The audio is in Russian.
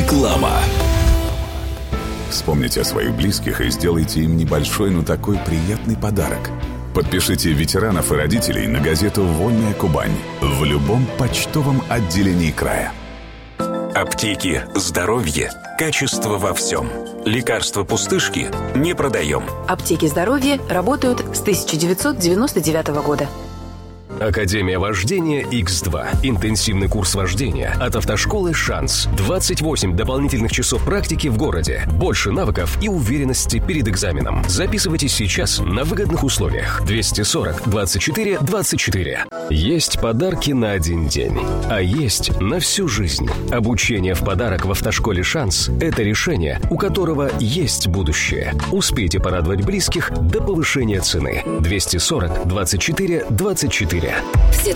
Реклама. Вспомните о своих близких и сделайте им небольшой, но такой приятный подарок. Подпишите ветеранов и родителей на газету «Вольная Кубань» в любом почтовом отделении края. Аптеки «Здоровье». Качество во всем. Лекарства пустышки не продаем. Аптеки «Здоровье» работают с 1999 года. Академия вождения X2. Интенсивный курс вождения от автошколы «Шанс». 28 дополнительных часов практики в городе. Больше навыков и уверенности перед экзаменом. Записывайтесь сейчас на выгодных условиях. 240 24 24. Есть подарки на один день, а есть на всю жизнь. Обучение в подарок в автошколе «Шанс» – это решение, у которого есть будущее. Успейте порадовать близких до повышения цены. 240 24 24. Все